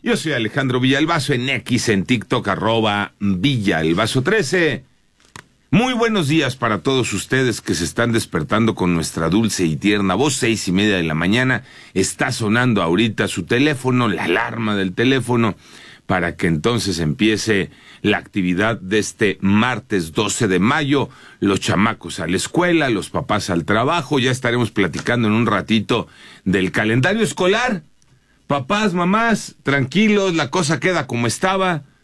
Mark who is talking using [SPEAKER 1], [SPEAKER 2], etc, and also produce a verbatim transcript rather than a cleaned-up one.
[SPEAKER 1] Yo soy Alejandro Villalbazo en X, en TikTok, arroba Villalbazo trece. Muy buenos días para todos ustedes que se están despertando con nuestra dulce y tierna voz. Seis y media de la mañana está sonando ahorita su teléfono, la alarma del teléfono, para que entonces empiece la actividad de este martes doce de mayo. Los chamacos a la escuela, los papás al trabajo. Ya estaremos platicando en un ratito del calendario escolar. Papás, mamás, tranquilos, la cosa queda como estaba.